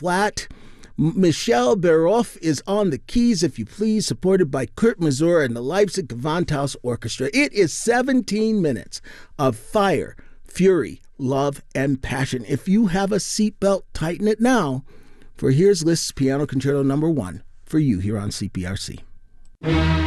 flat. Michelle Baroff is on the keys, if you please, supported by Kurt Masur and the Leipzig Gewandhaus Orchestra. It is 17 minutes of fire, fury, love, and passion. If you have a seatbelt, tighten it now, for here's Liszt's Piano Concerto No. 1 for you here on CPRC.